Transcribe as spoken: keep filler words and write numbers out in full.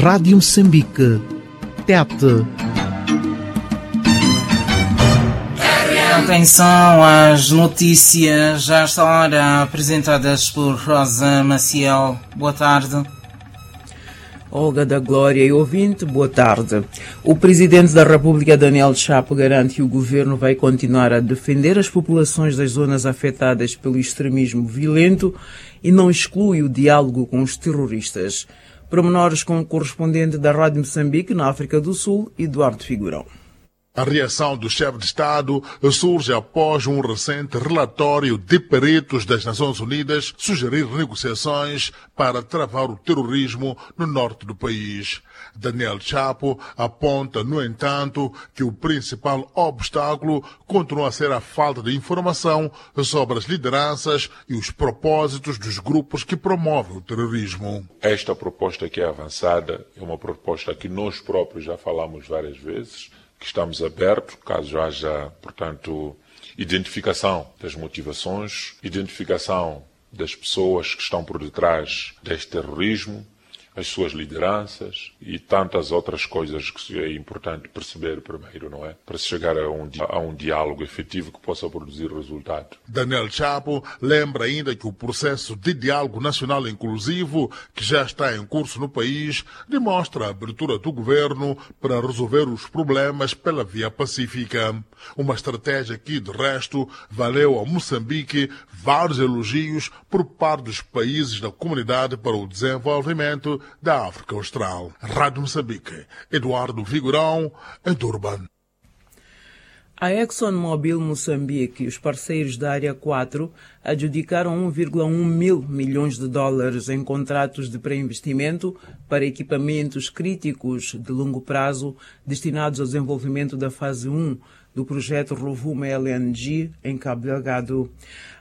Rádio Moçambique, Tete. Atenção às notícias, já esta hora apresentadas por Rosa Maciel. Boa tarde. Olga da Glória e ouvinte, boa tarde. O Presidente da República, Daniel Chapo, garante que o Governo vai continuar a defender as populações das zonas afetadas pelo extremismo violento e não exclui o diálogo com os terroristas. Pormenores com o correspondente da Rádio Moçambique na África do Sul, Eduardo Figurão. A reação do chefe de Estado surge após um recente relatório de peritos das Nações Unidas sugerir negociações para travar o terrorismo no norte do país. Daniel Chapo aponta, no entanto, que o principal obstáculo continua a ser a falta de informação sobre as lideranças e os propósitos dos grupos que promovem o terrorismo. Esta proposta que é avançada é uma proposta que nós próprios já falamos várias vezes, que estamos abertos, caso haja, portanto, identificação das motivações, identificação das pessoas que estão por detrás deste terrorismo, as suas lideranças e tantas outras coisas que é importante perceber primeiro, não é? Para se chegar a um, a um diálogo efetivo que possa produzir resultado. Daniel Chapo lembra ainda que o processo de diálogo nacional inclusivo, que já está em curso no país, demonstra a abertura do governo para resolver os problemas pela via pacífica. Uma estratégia que, de resto, valeu a Moçambique vários elogios por parte dos países da Comunidade para o Desenvolvimento da África Austral. Rádio Moçambique, Eduardo Figurão, em Durban. A ExxonMobil Moçambique e os parceiros da Área quatro adjudicaram um vírgula um mil milhões de dólares em contratos de pré-investimento para equipamentos críticos de longo prazo destinados ao desenvolvimento da fase um do projeto Rovuma L N G em Cabo Delgado.